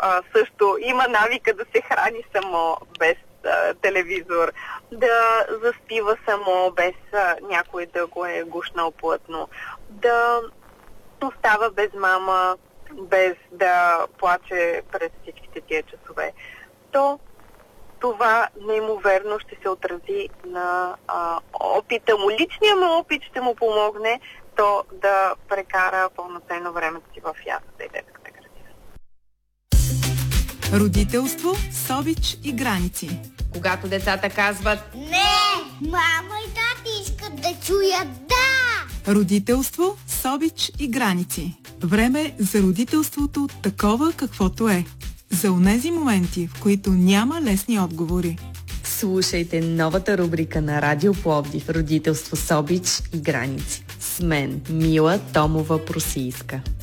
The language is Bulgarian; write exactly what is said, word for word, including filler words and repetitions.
а, също има навика да се храни само без а, телевизор, да заспива само без а, някой да го е гушнал плътно, да остава без мама, без да плаче през всичките тия часове, то това неимоверно ще се отрази на а, опита му. Личният му опит ще му помогне то да прекара пълноценно времето си в яслата и детската градина. Родителство с обич и граници. Когато децата казват не, мама и тати искат да чуят да. Родителство с обич и граници. Време за родителството такова каквото е. За онези моменти, в които няма лесни отговори. Слушайте новата рубрика на Радио Пловдив "Родителство с обич и граници" с мен, Мила Томова Просийска.